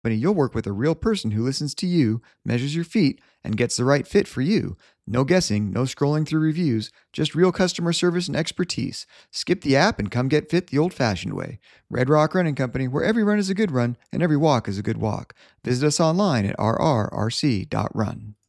You'll work with a real person who listens to you, measures your feet, and gets the right fit for you. No guessing, no scrolling through reviews, just real customer service and expertise. Skip the app and come get fit the old-fashioned way. Red Rock Running Company, where every run is a good run and every walk is a good walk. Visit us online at rrrc.run.